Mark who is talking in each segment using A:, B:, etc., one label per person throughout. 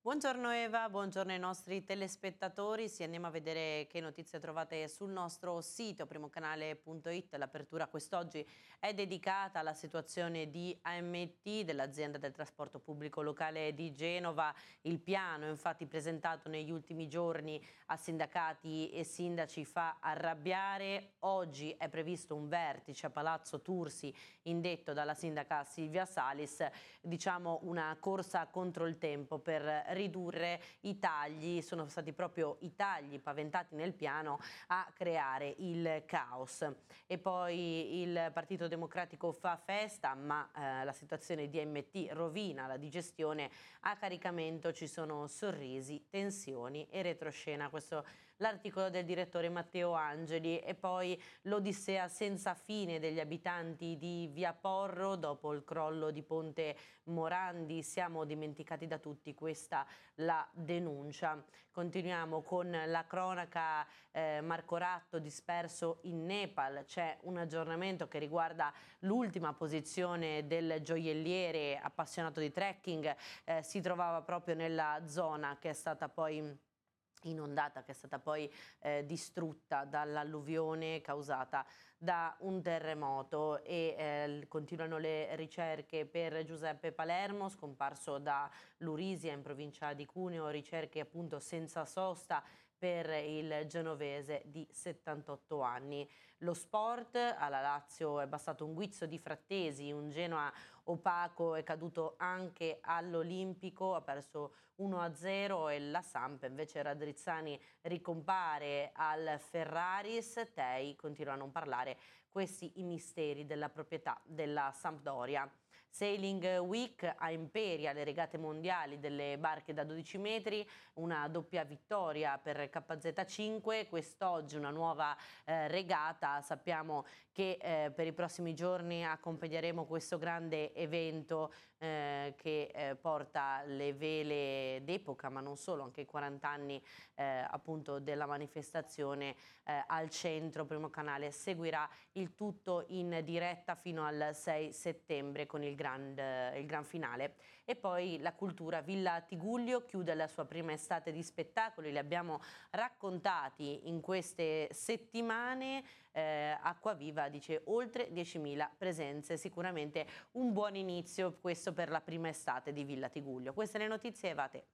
A: Buongiorno Eva, buongiorno ai nostri telespettatori. Sì, andiamo a vedere che notizie trovate sul nostro sito primocanale.it. L'apertura quest'oggi è dedicata alla situazione di AMT, dell'azienda del trasporto pubblico locale di Genova. Il piano, infatti presentato negli ultimi giorni a sindacati e sindaci, fa arrabbiare. Oggi è previsto un vertice a Palazzo Tursi indetto dalla sindaca Silvia Salis, diciamo una corsa contro il tempo per ridurre i tagli. Sono stati proprio i tagli paventati nel piano a creare il caos. E poi il Partito Democratico fa festa, ma la situazione di AMT rovina la digestione. A caricamento ci sono sorrisi, tensioni e retroscena. Questo l'articolo del direttore Matteo Angeli. E poi l'odissea senza fine degli abitanti di Via Porro dopo il crollo di Ponte Morandi. Siamo dimenticati da tutti, questa la denuncia. Continuiamo con la cronaca. Marco Ratto disperso in Nepal. C'è un aggiornamento che riguarda l'ultima posizione del gioielliere appassionato di trekking. Si trovava proprio nella zona che è stata poi inondata, che è stata poi distrutta dall'alluvione causata da un terremoto. E continuano le ricerche per Giuseppe Palermo, scomparso da Lurisia in provincia di Cuneo, ricerche appunto senza sosta per il genovese di 78 anni. Lo sport, alla Lazio è bastato un guizzo di Frattesi, un Genoa opaco è caduto anche all'Olimpico, ha perso 1-0, e la Samp invece Radrizzani ricompare al Ferraris. Tei continua a non parlare, questi i misteri della proprietà della Sampdoria. Sailing Week a Imperia, le regate mondiali delle barche da 12 metri, una doppia vittoria per KZ5, quest'oggi una nuova regata. Sappiamo che per i prossimi giorni accompagneremo questo grande evento che porta le vele d'epoca, ma non solo, anche i 40 anni appunto della manifestazione al centro. Primo Canale seguirà il tutto in diretta fino al 6 settembre con il gran finale. E poi la cultura. Villa Tigullio chiude la sua prima estate di spettacoli, li abbiamo raccontati in queste settimane. Acquaviva dice oltre 10.000 presenze, sicuramente un buon inizio questo per la prima estate di Villa Tigullio. Queste le notizie, Eva, a te.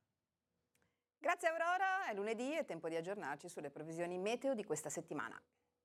B: Grazie Aurora, è lunedì, è tempo di aggiornarci sulle previsioni meteo di questa settimana.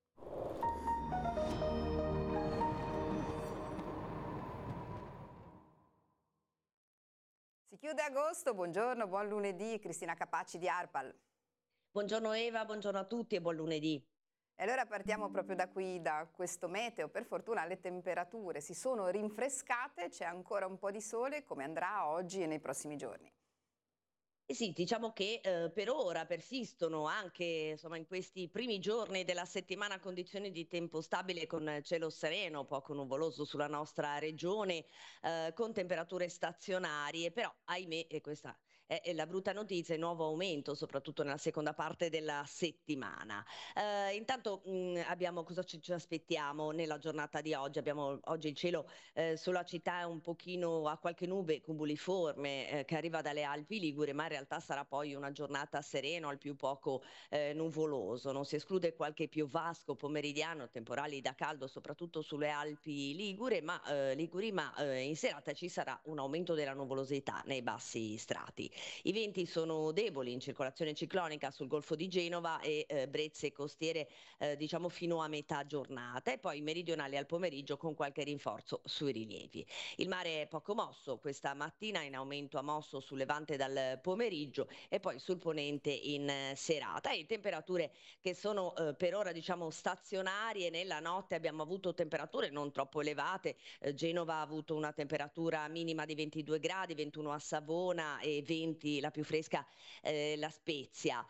B: Si chiude agosto, buongiorno, buon lunedì, Cristina Capaci di Arpal.
C: Buongiorno Eva, buongiorno a tutti e buon lunedì.
B: E allora partiamo proprio da qui, da questo meteo. Per fortuna le temperature si sono rinfrescate, c'è ancora un po' di sole, come andrà oggi e nei prossimi giorni.
C: Eh sì, diciamo che per ora persistono anche insomma, in questi primi giorni della settimana condizioni di tempo stabile con cielo sereno, poco nuvoloso sulla nostra regione, con temperature stazionarie, però ahimè, e questa è la brutta notizia, il nuovo aumento, soprattutto nella seconda parte della settimana. Intanto abbiamo cosa ci aspettiamo nella giornata di oggi? Abbiamo oggi il cielo sulla città è un pochino a qualche nube cumuliforme che arriva dalle Alpi Ligure, ma in realtà sarà poi una giornata serena, al più poco nuvoloso. Non si esclude qualche piovasco pomeridiano, temporali da caldo soprattutto sulle Alpi Liguri, ma in serata ci sarà un aumento della nuvolosità nei bassi strati. I venti sono deboli in circolazione ciclonica sul Golfo di Genova e brezze costiere diciamo fino a metà giornata, e poi meridionali al pomeriggio con qualche rinforzo sui rilievi. Il mare è poco mosso questa mattina, in aumento a mosso sul levante dal pomeriggio e poi sul ponente in serata, e temperature che sono per ora diciamo stazionarie. Nella notte abbiamo avuto temperature non troppo elevate, Genova ha avuto una temperatura minima di 22 gradi, 21 a Savona e 20 la più fresca la Spezia.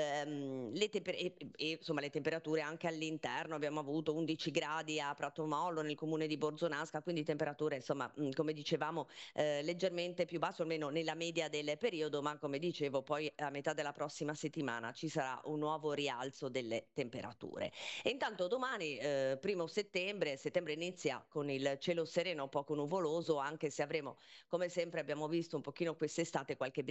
C: Insomma le temperature anche all'interno abbiamo avuto 11 gradi a Pratomollo nel comune di Borzonasca, quindi temperature insomma come dicevamo leggermente più basse, almeno nella media del periodo, ma come dicevo poi a metà della prossima settimana ci sarà un nuovo rialzo delle temperature. E intanto domani primo settembre inizia con il cielo sereno poco nuvoloso, anche se avremo come sempre abbiamo visto un pochino quest'estate qualche